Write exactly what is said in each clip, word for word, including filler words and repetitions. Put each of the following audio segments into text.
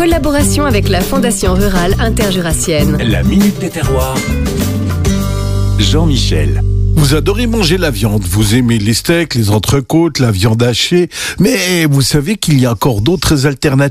collaboration avec la Fondation Rurale Interjurassienne. La Minute des Terroirs. Jean-Michel. Vous adorez manger la viande, vous aimez les steaks, les entrecôtes, la viande hachée, mais vous savez qu'il y a encore d'autres alternatives ?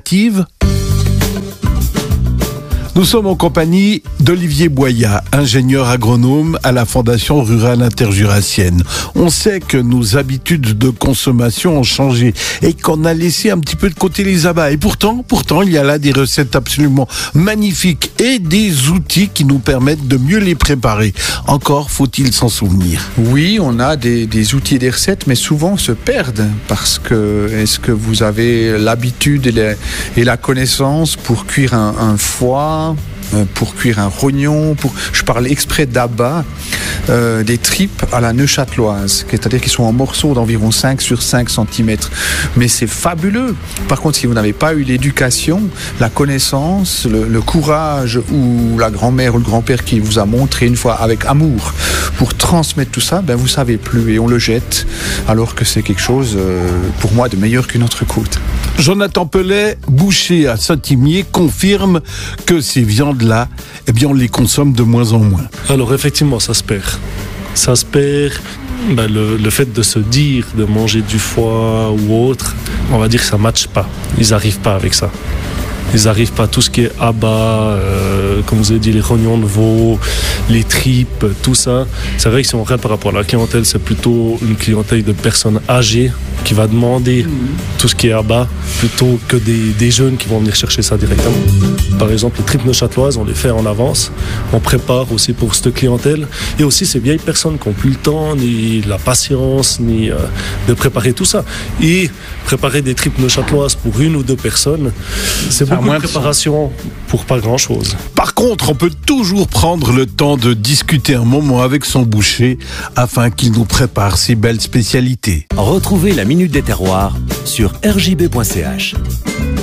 Nous sommes en compagnie d'Olivier Boyat, ingénieur agronome à la Fondation Rurale Interjurassienne. On sait que nos habitudes de consommation ont changé et qu'on a laissé un petit peu de côté les abats. Et pourtant, pourtant, il y a là des recettes absolument magnifiques et des outils qui nous permettent de mieux les préparer. Encore faut-il s'en souvenir. Oui, on a des, des outils et des recettes, mais souvent se perdent parce que est-ce que vous avez l'habitude et la, et la connaissance pour cuire un, un foie, pour cuire un rognon, pour... je parle exprès d'abats, euh, des tripes à la neuchâteloise, c'est-à-dire qu'ils sont en morceaux d'environ cinq sur cinq centimètres. Mais c'est fabuleux. Par contre, si vous n'avez pas eu l'éducation, la connaissance, le, le courage ou la grand-mère ou le grand-père qui vous a montré une fois avec amour pour transmettre tout ça, ben vous savez plus et on le jette alors que c'est quelque chose, euh, pour moi, de meilleur qu'une entrecôte. Jonathan Pellet, boucher à Saint-Imier, confirme que ces viandes-là, eh bien, on les consomme de moins en moins. Alors effectivement, ça se perd. Ça se perd. Ben, le, le fait de se dire de manger du foie ou autre, on va dire que ça ne matche pas. Ils n'arrivent pas avec ça. Ils n'arrivent pas. Tout ce qui est abats, euh, comme vous avez dit, les rognons de veau, les tripes, tout ça. C'est vrai que si on regarde par rapport à la clientèle, c'est plutôt une clientèle de personnes âgées qui va demander mmh. tout ce qui est abats plutôt que des, des jeunes qui vont venir chercher ça directement. Par exemple, les tripes neuchâteloises, on les fait en avance. On prépare aussi pour cette clientèle. Et aussi ces vieilles personnes qui n'ont plus le temps, ni la patience, ni euh, de préparer tout ça. Et préparer des tripes neuchâteloises pour une ou deux personnes, c'est beaucoup de préparation pour pas grand-chose. Par contre, on peut toujours prendre le temps de discuter un moment avec son boucher afin qu'il nous prépare ses belles spécialités. Retrouvez la Minute des Terroirs sur r j b point c h.